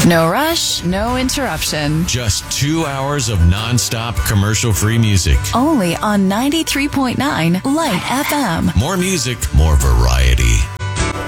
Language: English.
No rush, no interruption. Just 2 hours of nonstop commercial-free music. Only on 93.9 Light FM. More music, more variety.